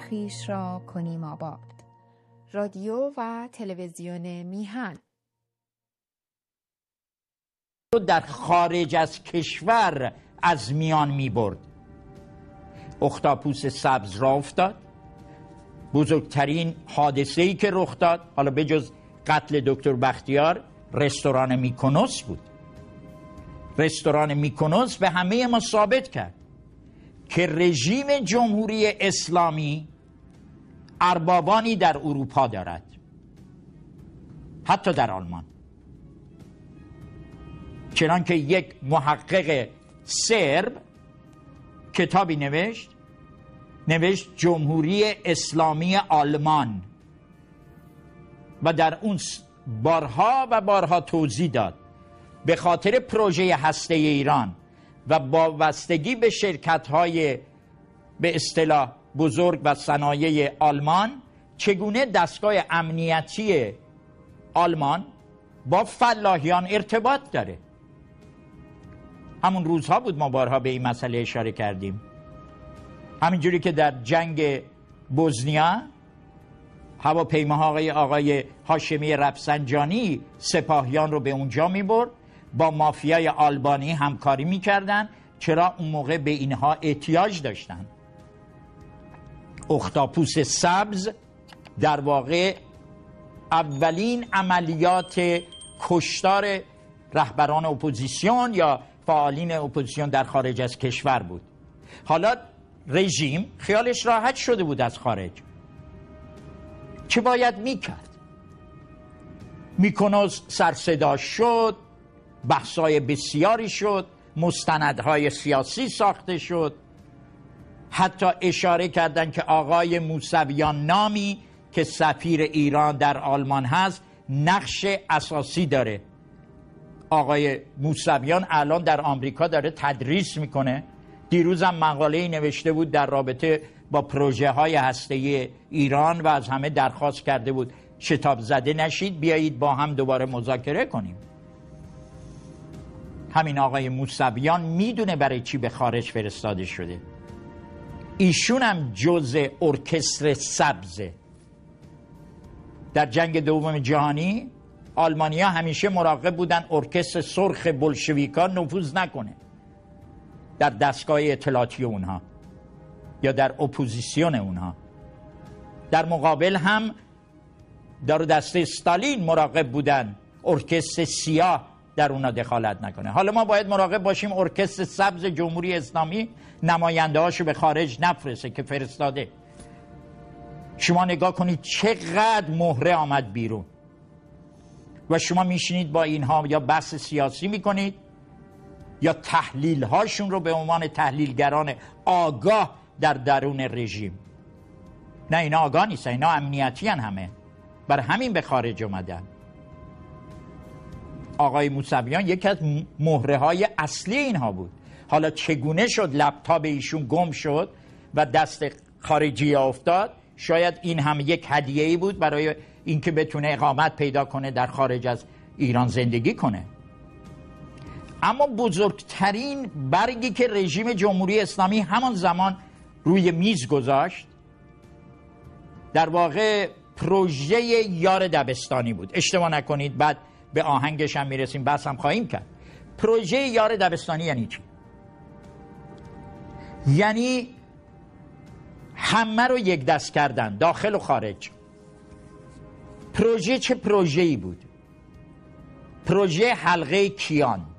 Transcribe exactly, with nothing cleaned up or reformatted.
خیش را کنیم آباد. رادیو و تلویزیون میهن در خارج از کشور از میان می برد. اختاپوس سبز را افتاد. بزرگترین حادثه‌ای که رخ داد، حالا بجز قتل دکتر بختیار، رستوران میکونوس بود. رستوران میکونوس به همه ما ثابت کرد که رژیم جمهوری اسلامی اربابانی در اروپا دارد، حتی در آلمان. چنانکه یک محقق سرب کتابی نوشت نوشت جمهوری اسلامی آلمان و در اون بارها و بارها توضیح داد به خاطر پروژه هسته ایران و وابستگی به شرکت‌های به اصطلاح بزرگ و صنایع آلمان چگونه دستگاه امنیتی آلمان با فلاحیان ارتباط داره. همون روزها بود ما بارها به این مسئله اشاره کردیم. همینجوری که در جنگ بوسنیا هواپیماهای آقای هاشمی رفسنجانی سپاهیان رو به اونجا میبرد، با مافیای آلبانی همکاری میکردن. چرا؟ اون موقع به اینها احتیاج داشتن. اختاپوس سبز در واقع اولین عملیات کشتار رهبران اپوزیسیون یا فعالین اپوزیسیون در خارج از کشور بود. حالا رژیم خیالش راحت شده بود از خارج. چه باید میکرد؟ میکونوس سرصدا شد، بحثای بسیاری شد، مستندهای سیاسی ساخته شد. حتی اشاره کردن که آقای موسویان نامی که سفیر ایران در آلمان هست نقش اساسی داره. آقای موسویان الان در آمریکا داره تدریس میکنه. دیروزم مقاله‌ای نوشته بود در رابطه با پروژه های هسته‌ای ایران و از همه درخواست کرده بود شتاب زده نشید، بیایید با هم دوباره مذاکره کنیم. همین آقای موسویان میدونه برای چی به خارج فرستاده شده. ایشون هم جزء ارکستر سبزه. در جنگ دوم جهانی آلمانیا همیشه مراقب بودن ارکستر سرخ بولشویکا نفوذ نکنه در دستگاه اطلاعاتی اونها یا در اپوزیسیون اونها. در مقابل هم در دسته استالین مراقب بودن ارکستر سیاه در اونا دخالت نکنه. حالا ما باید مراقب باشیم ارکستر سبز جمهوری اسلامی نماینده هاشو به خارج نفرسته که فرستاده. شما نگاه کنید چقدر مهره آمد بیرون و شما میشینید با اینها یا بحث سیاسی میکنید یا تحلیل هاشون رو به عنوان تحلیلگران آگاه در درون رژیم. نه، اینا آگاه نیستن، اینا امنیتی هن همه، بر همین به خارج اومدن. آقای موسویان یکی از مهره های اصلی اینها بود. حالا چگونه شد لپتاپ ایشون گم شد و دست خارجی افتاد؟ شاید این هم یک هدیه‌ای بود برای اینکه بتونه اقامت پیدا کنه در خارج از ایران زندگی کنه. اما بزرگترین برگی که رژیم جمهوری اسلامی همان زمان روی میز گذاشت در واقع پروژه یار دبستانی بود. اشتباه نکنید، بعد به آهنگش هم میرسیم، بحث هم خواهیم کرد. پروژه یار دبستانی یعنی چی؟ یعنی همه رو یک دست کردن، داخل و خارج. پروژه چه پروژه‌ای بود؟ پروژه حلقه کیان.